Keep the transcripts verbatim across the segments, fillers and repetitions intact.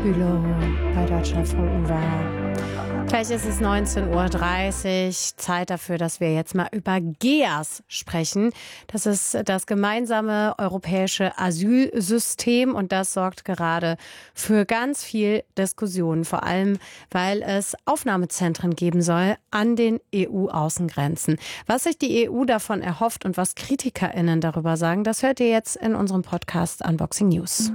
Bülow bei Deutschlandfunk war. Gleich ist es neunzehn Uhr dreißig. Zeit dafür, dass wir jetzt mal über G E A S sprechen. Das ist das gemeinsame europäische Asylsystem und das sorgt gerade für ganz viel Diskussion. Vor allem, weil es Aufnahmezentren geben soll an den E U-Außengrenzen. Was sich die E U davon erhofft und was KritikerInnen darüber sagen, das hört ihr jetzt in unserem Podcast Unboxing News.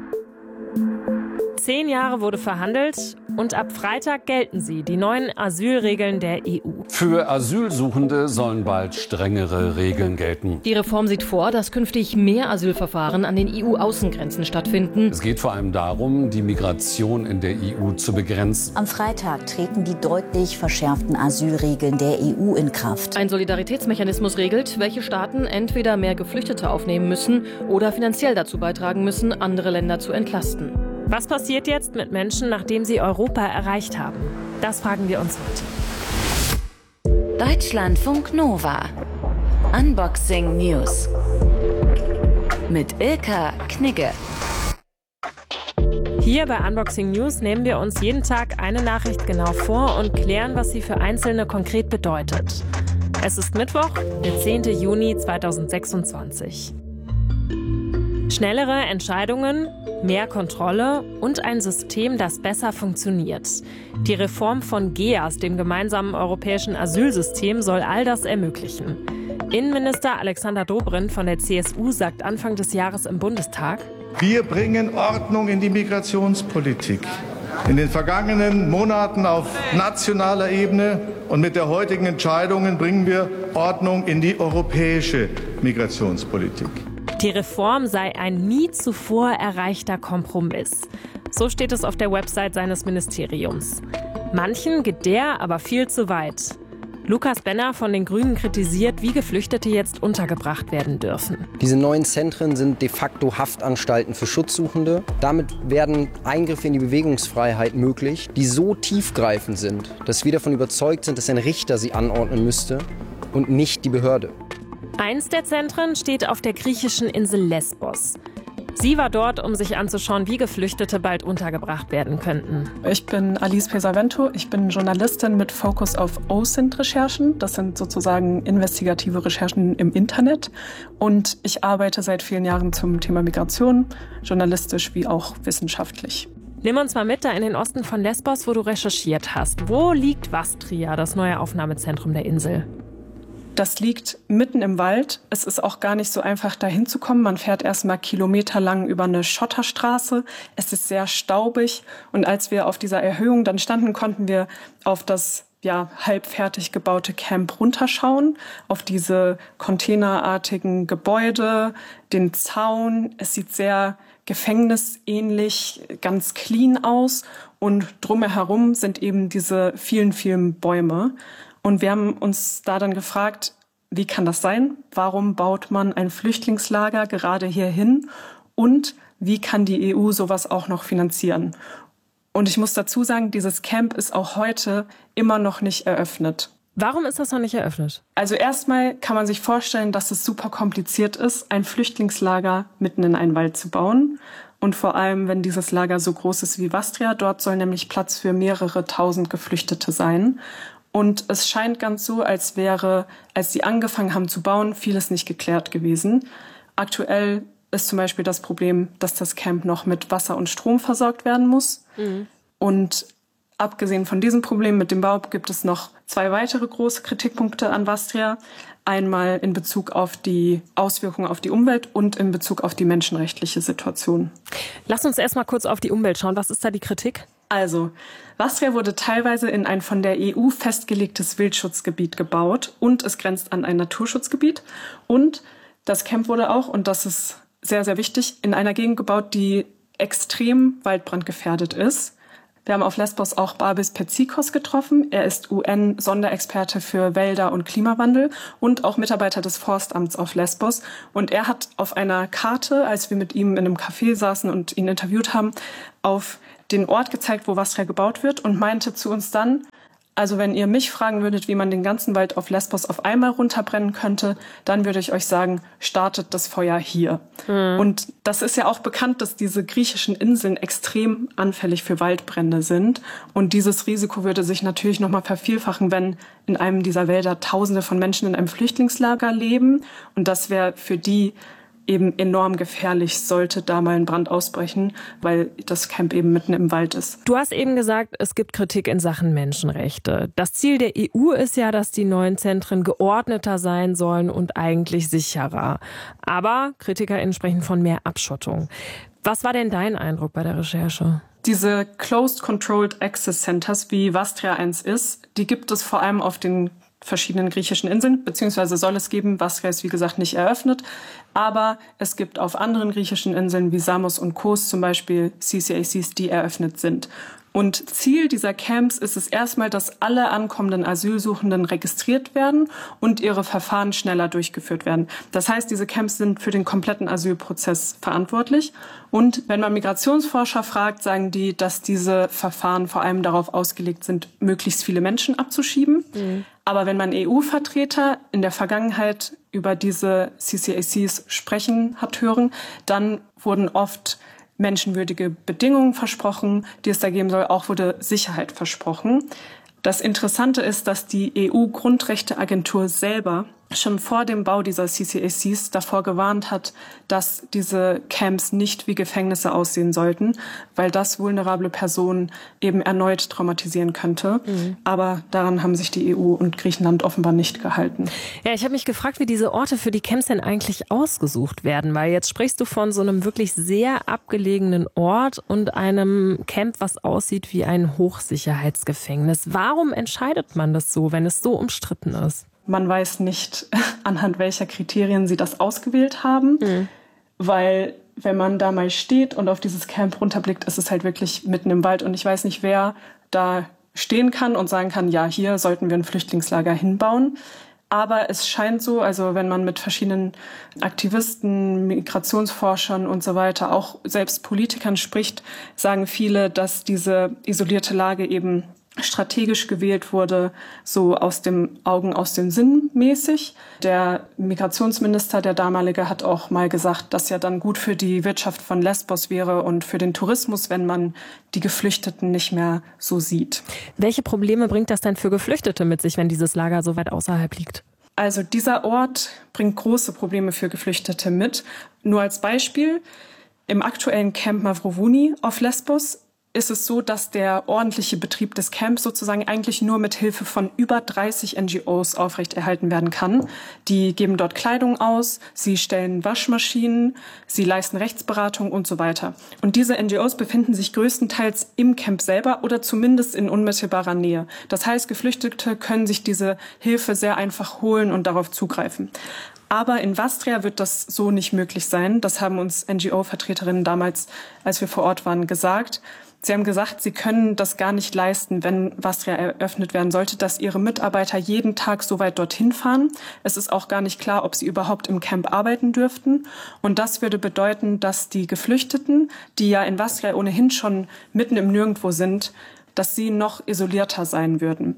Zehn Jahre wurde verhandelt und ab Freitag gelten sie, die neuen Asylregeln der E U. Für Asylsuchende sollen bald strengere Regeln gelten. Die Reform sieht vor, dass künftig mehr Asylverfahren an den E U-Außengrenzen stattfinden. Es geht vor allem darum, die Migration in der E U zu begrenzen. Am Freitag treten die deutlich verschärften Asylregeln der E U in Kraft. Ein Solidaritätsmechanismus regelt, welche Staaten entweder mehr Geflüchtete aufnehmen müssen oder finanziell dazu beitragen müssen, andere Länder zu entlasten. Was passiert jetzt mit Menschen, nachdem sie Europa erreicht haben? Das fragen wir uns heute. Deutschlandfunk Nova. Unboxing News. Mit Ilka Knigge. Hier bei Unboxing News nehmen wir uns jeden Tag eine Nachricht genau vor und klären, was sie für Einzelne konkret bedeutet. Es ist Mittwoch, der zehnten Juni zweitausendsechsundzwanzig. Schnellere Entscheidungen, mehr Kontrolle und ein System, das besser funktioniert. Die Reform von G E A S, dem gemeinsamen europäischen Asylsystem, soll all das ermöglichen. Innenminister Alexander Dobrindt von der C S U sagt Anfang des Jahres im Bundestag: Wir bringen Ordnung in die Migrationspolitik. In den vergangenen Monaten auf nationaler Ebene und mit der heutigen Entscheidung bringen wir Ordnung in die europäische Migrationspolitik. Die Reform sei ein nie zuvor erreichter Kompromiss. So steht es auf der Website seines Ministeriums. Manchen geht der aber viel zu weit. Lukas Benner von den Grünen kritisiert, wie Geflüchtete jetzt untergebracht werden dürfen. Diese neuen Zentren sind de facto Haftanstalten für Schutzsuchende. Damit werden Eingriffe in die Bewegungsfreiheit möglich, die so tiefgreifend sind, dass wir davon überzeugt sind, dass ein Richter sie anordnen müsste und nicht die Behörde. Eins der Zentren steht auf der griechischen Insel Lesbos. Sie war dort, um sich anzuschauen, wie Geflüchtete bald untergebracht werden könnten. Ich bin Alice Pesavento, ich bin Journalistin mit Fokus auf O S I N T-Recherchen. Das sind sozusagen investigative Recherchen im Internet. Und ich arbeite seit vielen Jahren zum Thema Migration, journalistisch wie auch wissenschaftlich. Nimm uns mal mit da in den Osten von Lesbos, wo du recherchiert hast. Wo liegt Vastria, das neue Aufnahmezentrum der Insel? Das liegt mitten im Wald. Es ist auch gar nicht so einfach, da hinzukommen. Man fährt erst mal kilometerlang über eine Schotterstraße. Es ist sehr staubig. Und als wir auf dieser Erhöhung dann standen, konnten wir auf das ja, halb fertig gebaute Camp runterschauen, auf diese containerartigen Gebäude, den Zaun. Es sieht sehr gefängnisähnlich, ganz clean aus. Und drumherum sind eben diese vielen, vielen Bäume. Und wir haben uns da dann gefragt, wie kann das sein? Warum baut man ein Flüchtlingslager gerade hierhin? Und wie kann die E U sowas auch noch finanzieren? Und ich muss dazu sagen, dieses Camp ist auch heute immer noch nicht eröffnet. Warum ist das noch nicht eröffnet? Also erstmal kann man sich vorstellen, dass es super kompliziert ist, ein Flüchtlingslager mitten in einen Wald zu bauen. Und vor allem, wenn dieses Lager so groß ist wie Vastria, dort soll nämlich Platz für mehrere tausend Geflüchtete sein. Und es scheint ganz so, als wäre, als sie angefangen haben zu bauen, vieles nicht geklärt gewesen. Aktuell ist zum Beispiel das Problem, dass das Camp noch mit Wasser und Strom versorgt werden muss. Mhm. Und abgesehen von diesem Problem mit dem Bau gibt es noch zwei weitere große Kritikpunkte an Vastria. Einmal in Bezug auf die Auswirkungen auf die Umwelt und in Bezug auf die menschenrechtliche Situation. Lass uns erst mal kurz auf die Umwelt schauen. Was ist da die Kritik? Also, Vastria wurde teilweise in ein von der E U festgelegtes Wildschutzgebiet gebaut und es grenzt an ein Naturschutzgebiet. Und das Camp wurde auch, und das ist sehr, sehr wichtig, in einer Gegend gebaut, die extrem waldbrandgefährdet ist. Wir haben auf Lesbos auch Babis Petsikos getroffen. Er ist U N-Sonderexperte für Wälder und Klimawandel und auch Mitarbeiter des Forstamts auf Lesbos. Und er hat auf einer Karte, als wir mit ihm in einem Café saßen und ihn interviewt haben, auf den Ort gezeigt, wo Vastria gebaut wird und meinte zu uns dann, Also wenn ihr mich fragen würdet, wie man den ganzen Wald auf Lesbos auf einmal runterbrennen könnte, dann würde ich euch sagen, startet das Feuer hier. Mhm. Und das ist ja auch bekannt, dass diese griechischen Inseln extrem anfällig für Waldbrände sind. Und dieses Risiko würde sich natürlich nochmal vervielfachen, wenn in einem dieser Wälder Tausende von Menschen in einem Flüchtlingslager leben. Und das wäre für die eben enorm gefährlich, sollte da mal ein Brand ausbrechen, weil das Camp eben mitten im Wald ist. Du hast eben gesagt, es gibt Kritik in Sachen Menschenrechte. Das Ziel der E U ist ja, dass die neuen Zentren geordneter sein sollen und eigentlich sicherer. Aber KritikerInnen sprechen von mehr Abschottung. Was war denn dein Eindruck bei der Recherche? Diese Closed Controlled Access Centers, wie Vastria eins ist, die gibt es vor allem auf den verschiedenen griechischen Inseln, beziehungsweise soll es geben. Vastria ist, wie gesagt, nicht eröffnet. Aber es gibt auf anderen griechischen Inseln wie Samos und Kos zum Beispiel C C A Cs, die eröffnet sind. Und Ziel dieser Camps ist es erstmal, dass alle ankommenden Asylsuchenden registriert werden und ihre Verfahren schneller durchgeführt werden. Das heißt, diese Camps sind für den kompletten Asylprozess verantwortlich. Und wenn man Migrationsforscher fragt, sagen die, dass diese Verfahren vor allem darauf ausgelegt sind, möglichst viele Menschen abzuschieben. Mhm. Aber wenn man E U-Vertreter in der Vergangenheit über diese C C A Cs sprechen hat hören, dann wurden oft menschenwürdige Bedingungen versprochen, die es da geben soll. Auch wurde Sicherheit versprochen. Das Interessante ist, dass die E U-Grundrechteagentur selber schon vor dem Bau dieser C C A Cs davor gewarnt hat, dass diese Camps nicht wie Gefängnisse aussehen sollten, weil das vulnerable Personen eben erneut traumatisieren könnte. Mhm. Aber daran haben sich die E U und Griechenland offenbar nicht gehalten. Ja, ich habe mich gefragt, wie diese Orte für die Camps denn eigentlich ausgesucht werden, weil jetzt sprichst du von so einem wirklich sehr abgelegenen Ort und einem Camp, was aussieht wie ein Hochsicherheitsgefängnis. Warum entscheidet man das so, wenn es so umstritten ist? Man weiß nicht, anhand welcher Kriterien sie das ausgewählt haben, mhm. weil wenn man da mal steht und auf dieses Camp runterblickt, ist es halt wirklich mitten im Wald. Und ich weiß nicht, wer da stehen kann und sagen kann, ja, hier sollten wir ein Flüchtlingslager hinbauen. Aber es scheint so, also wenn man mit verschiedenen Aktivisten, Migrationsforschern und so weiter, auch selbst Politikern spricht, sagen viele, dass diese isolierte Lage eben strategisch gewählt wurde, so aus dem Augen, aus dem Sinn mäßig. Der Migrationsminister, der damalige, hat auch mal gesagt, dass ja dann gut für die Wirtschaft von Lesbos wäre und für den Tourismus, wenn man die Geflüchteten nicht mehr so sieht. Welche Probleme bringt das denn für Geflüchtete mit sich, wenn dieses Lager so weit außerhalb liegt? Also dieser Ort bringt große Probleme für Geflüchtete mit. Nur als Beispiel, im aktuellen Camp Mavrovouni auf Lesbos ist es so, dass der ordentliche Betrieb des Camps sozusagen eigentlich nur mit Hilfe von über dreißig N G Os aufrechterhalten werden kann. Die geben dort Kleidung aus, sie stellen Waschmaschinen, sie leisten Rechtsberatung und so weiter. Und diese N G Os befinden sich größtenteils im Camp selber oder zumindest in unmittelbarer Nähe. Das heißt, Geflüchtete können sich diese Hilfe sehr einfach holen und darauf zugreifen. Aber in Vastria wird das so nicht möglich sein. Das haben uns N G O-Vertreterinnen damals, als wir vor Ort waren, gesagt. Sie haben gesagt, sie können das gar nicht leisten, wenn Vastria eröffnet werden sollte, dass ihre Mitarbeiter jeden Tag so weit dorthin fahren. Es ist auch gar nicht klar, ob sie überhaupt im Camp arbeiten dürften. Und das würde bedeuten, dass die Geflüchteten, die ja in Vastria ohnehin schon mitten im Nirgendwo sind, dass sie noch isolierter sein würden.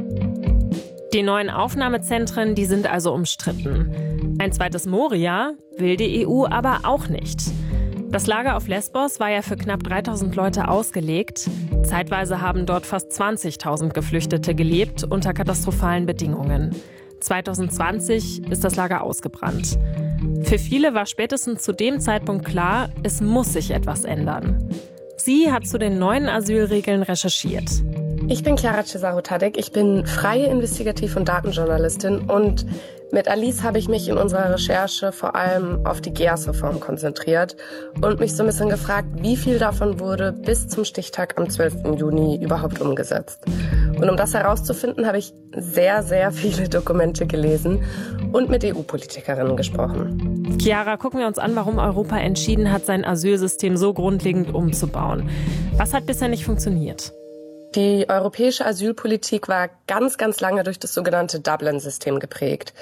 Die neuen Aufnahmezentren, die sind also umstritten. Ein zweites Moria will die E U aber auch nicht. Das Lager auf Lesbos war ja für knapp dreitausend Leute ausgelegt. Zeitweise haben dort fast zwanzigtausend Geflüchtete gelebt unter katastrophalen Bedingungen. zwanzig zwanzig ist das Lager ausgebrannt. Für viele war spätestens zu dem Zeitpunkt klar, es muss sich etwas ändern. Sie hat zu den neuen Asylregeln recherchiert. Ich bin Chiara Cesaru-Tadek, ich bin freie Investigativ- und Datenjournalistin und mit Alice habe ich mich in unserer Recherche vor allem auf die G E A S-Reform konzentriert und mich so ein bisschen gefragt, wie viel davon wurde bis zum Stichtag am zwölften Juni überhaupt umgesetzt. Und um das herauszufinden, habe ich sehr, sehr viele Dokumente gelesen und mit E U-Politikerinnen gesprochen. Chiara, gucken wir uns an, warum Europa entschieden hat, sein Asylsystem so grundlegend umzubauen. Was hat bisher nicht funktioniert? Die europäische Asylpolitik war ganz, ganz lange durch das sogenannte Dublin-System geprägt.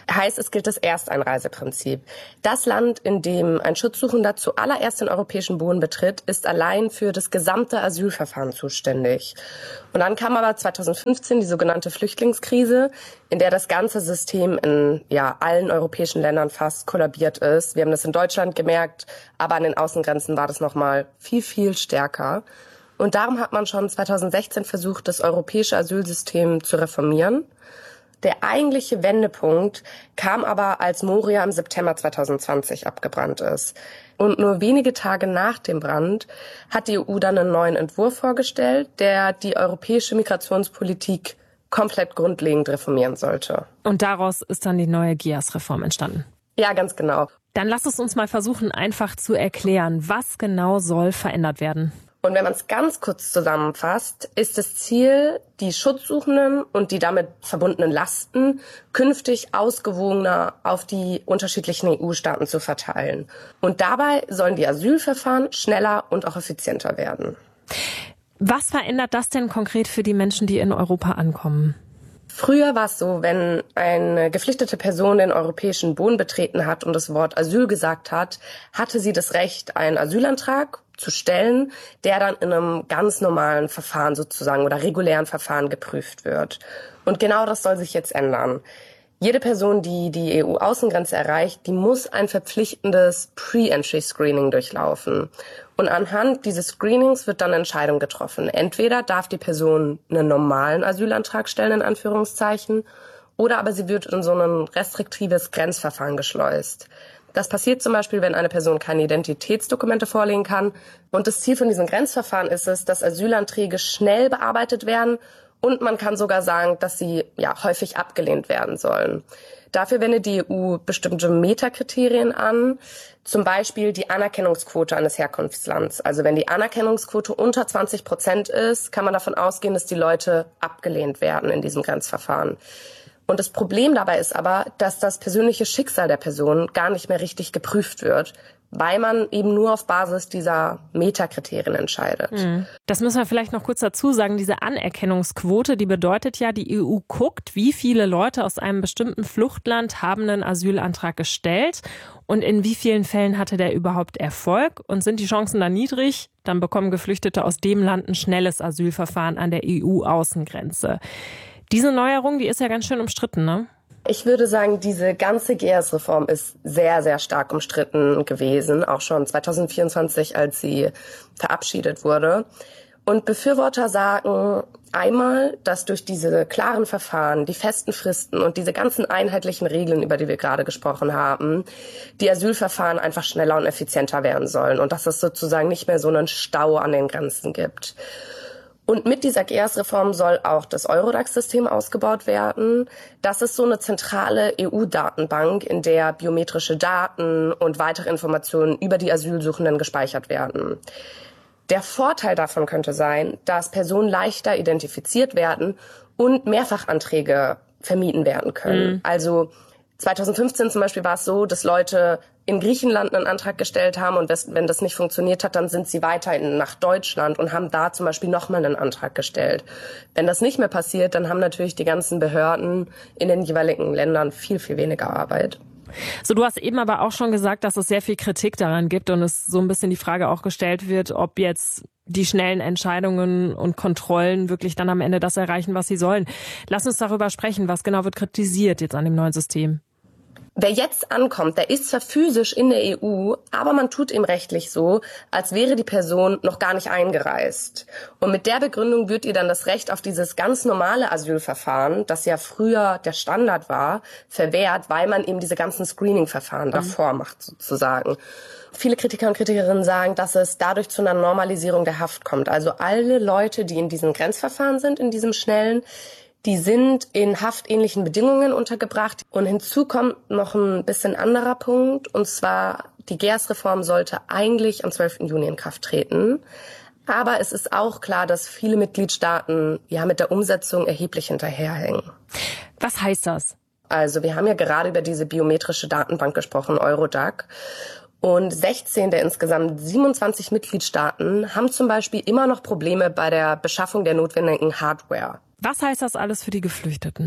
Heißt, es gilt das Ersteinreiseprinzip. Das Land, in dem ein Schutzsuchender zuallererst den europäischen Boden betritt, ist allein für das gesamte Asylverfahren zuständig. Und dann kam aber zweitausendfünfzehn die sogenannte Flüchtlingskrise, in der das ganze System in ja, allen europäischen Ländern fast kollabiert ist. Wir haben das in Deutschland gemerkt, aber an den Außengrenzen war das noch mal viel, viel stärker. Und darum hat man schon zweitausendsechzehn versucht, das europäische Asylsystem zu reformieren. Der eigentliche Wendepunkt kam aber, als Moria im September zweitausendzwanzig abgebrannt ist. Und nur wenige Tage nach dem Brand hat die E U dann einen neuen Entwurf vorgestellt, der die europäische Migrationspolitik komplett grundlegend reformieren sollte. Und daraus ist dann die neue G I A S-Reform entstanden? Ja, ganz genau. Dann lass es uns mal versuchen, einfach zu erklären, was genau soll verändert werden. Und wenn man es ganz kurz zusammenfasst, ist das Ziel, die Schutzsuchenden und die damit verbundenen Lasten künftig ausgewogener auf die unterschiedlichen E U-Staaten zu verteilen. Und dabei sollen die Asylverfahren schneller und auch effizienter werden. Was verändert das denn konkret für die Menschen, die in Europa ankommen? Früher war es so, wenn eine geflüchtete Person den europäischen Boden betreten hat und das Wort Asyl gesagt hat, hatte sie das Recht, einen Asylantrag zu stellen, der dann in einem ganz normalen Verfahren sozusagen oder regulären Verfahren geprüft wird. Und genau das soll sich jetzt ändern. Jede Person, die die E U-Außengrenze erreicht, die muss ein verpflichtendes Pre-Entry-Screening durchlaufen. Und anhand dieses Screenings wird dann eine Entscheidung getroffen. Entweder darf die Person einen normalen Asylantrag stellen, in Anführungszeichen, oder aber sie wird in so ein restriktives Grenzverfahren geschleust. Das passiert zum Beispiel, wenn eine Person keine Identitätsdokumente vorlegen kann. Und das Ziel von diesem Grenzverfahren ist es, dass Asylanträge schnell bearbeitet werden und man kann sogar sagen, dass sie ja häufig abgelehnt werden sollen. Dafür wendet die E U bestimmte Metakriterien an, zum Beispiel die Anerkennungsquote eines Herkunftslands. Also wenn die Anerkennungsquote unter zwanzig Prozent ist, kann man davon ausgehen, dass die Leute abgelehnt werden in diesem Grenzverfahren. Und das Problem dabei ist aber, dass das persönliche Schicksal der Person gar nicht mehr richtig geprüft wird, weil man eben nur auf Basis dieser Metakriterien entscheidet. Das müssen wir vielleicht noch kurz dazu sagen. Diese Anerkennungsquote, die bedeutet ja, die E U guckt, wie viele Leute aus einem bestimmten Fluchtland haben einen Asylantrag gestellt und in wie vielen Fällen hatte der überhaupt Erfolg. Und sind die Chancen da niedrig, dann bekommen Geflüchtete aus dem Land ein schnelles Asylverfahren an der E U-Außengrenze. Diese Neuerung, die ist ja ganz schön umstritten, ne? Ich würde sagen, diese ganze G I A S-Reform ist sehr, sehr stark umstritten gewesen, auch schon zweitausendvierundzwanzig, als sie verabschiedet wurde. Und Befürworter sagen einmal, dass durch diese klaren Verfahren, die festen Fristen und diese ganzen einheitlichen Regeln, über die wir gerade gesprochen haben, die Asylverfahren einfach schneller und effizienter werden sollen und dass es sozusagen nicht mehr so einen Stau an den Grenzen gibt. Und mit dieser G I A S-Reform soll auch das Eurodac-System ausgebaut werden. Das ist so eine zentrale E U-Datenbank, in der biometrische Daten und weitere Informationen über die Asylsuchenden gespeichert werden. Der Vorteil davon könnte sein, dass Personen leichter identifiziert werden und Mehrfachanträge vermieden werden können. Mhm. Also zweitausendfünfzehn zum Beispiel war es so, dass Leute in Griechenland einen Antrag gestellt haben und wenn das nicht funktioniert hat, dann sind sie weiter nach Deutschland und haben da zum Beispiel nochmal einen Antrag gestellt. Wenn das nicht mehr passiert, dann haben natürlich die ganzen Behörden in den jeweiligen Ländern viel, viel weniger Arbeit. So, du hast eben aber auch schon gesagt, dass es sehr viel Kritik daran gibt und es so ein bisschen die Frage auch gestellt wird, ob jetzt die schnellen Entscheidungen und Kontrollen wirklich dann am Ende das erreichen, was sie sollen. Lass uns darüber sprechen, was genau wird kritisiert jetzt an dem neuen System. Wer jetzt ankommt, der ist zwar physisch in der E U, aber man tut ihm rechtlich so, als wäre die Person noch gar nicht eingereist. Und mit der Begründung wird ihr dann das Recht auf dieses ganz normale Asylverfahren, das ja früher der Standard war, verwehrt, weil man eben diese ganzen Screening-Verfahren davor macht sozusagen. Viele Kritiker und Kritikerinnen sagen, dass es dadurch zu einer Normalisierung der Haft kommt. Also alle Leute, die in diesem Grenzverfahren sind, in diesem schnellen, die sind in haftähnlichen Bedingungen untergebracht. Und hinzu kommt noch ein bisschen anderer Punkt. Und zwar, die G I A S-Reform sollte eigentlich am zwölften Juni in Kraft treten. Aber es ist auch klar, dass viele Mitgliedstaaten ja mit der Umsetzung erheblich hinterherhängen. Was heißt das? Also wir haben ja gerade über diese biometrische Datenbank gesprochen, Eurodac. Und sechzehn der insgesamt siebenundzwanzig Mitgliedstaaten haben zum Beispiel immer noch Probleme bei der Beschaffung der notwendigen Hardware. Was heißt das alles für die Geflüchteten?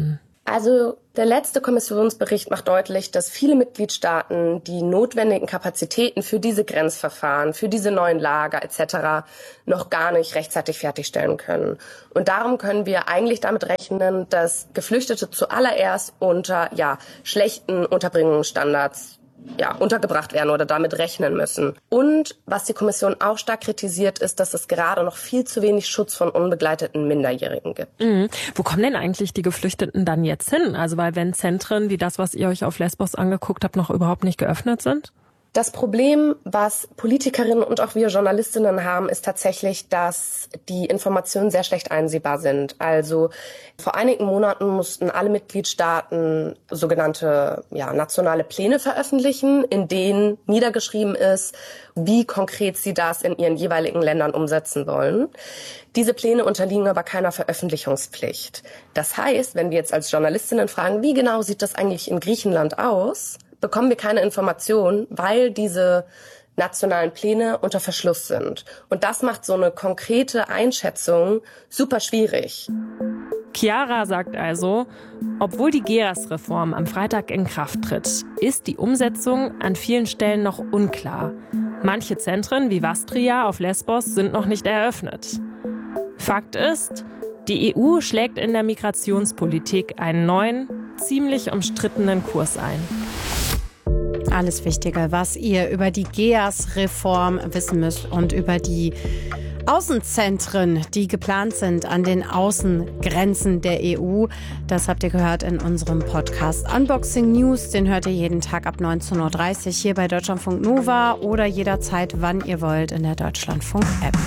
Also der letzte Kommissionsbericht macht deutlich, dass viele Mitgliedstaaten die notwendigen Kapazitäten für diese Grenzverfahren, für diese neuen Lager et cetera noch gar nicht rechtzeitig fertigstellen können. Und darum können wir eigentlich damit rechnen, dass Geflüchtete zuallererst unter ja, schlechten Unterbringungsstandards ja, untergebracht werden oder damit rechnen müssen. Und was die Kommission auch stark kritisiert, ist, dass es gerade noch viel zu wenig Schutz von unbegleiteten Minderjährigen gibt. Mhm. Wo kommen denn eigentlich die Geflüchteten dann jetzt hin? Also weil wenn Zentren wie das, was ihr euch auf Lesbos angeguckt habt, noch überhaupt nicht geöffnet sind? Das Problem, was Politikerinnen und auch wir Journalistinnen haben, ist tatsächlich, dass die Informationen sehr schlecht einsehbar sind. Also vor einigen Monaten mussten alle Mitgliedstaaten sogenannte ja, nationale Pläne veröffentlichen, in denen niedergeschrieben ist, wie konkret sie das in ihren jeweiligen Ländern umsetzen wollen. Diese Pläne unterliegen aber keiner Veröffentlichungspflicht. Das heißt, wenn wir jetzt als Journalistinnen fragen, wie genau sieht das eigentlich in Griechenland aus, bekommen wir keine Informationen, weil diese nationalen Pläne unter Verschluss sind. Und das macht so eine konkrete Einschätzung super schwierig. Chiara sagt also, obwohl die G E A S-Reform am Freitag in Kraft tritt, ist die Umsetzung an vielen Stellen noch unklar. Manche Zentren wie Vastria auf Lesbos sind noch nicht eröffnet. Fakt ist, die E U schlägt in der Migrationspolitik einen neuen, ziemlich umstrittenen Kurs ein. Alles Wichtige, was ihr über die G E A S-Reform wissen müsst und über die Außenzentren, die geplant sind an den Außengrenzen der E U. Das habt ihr gehört in unserem Podcast Unboxing News. Den hört ihr jeden Tag ab neunzehn Uhr dreißig hier bei Deutschlandfunk Nova oder jederzeit, wann ihr wollt, in der Deutschlandfunk-App.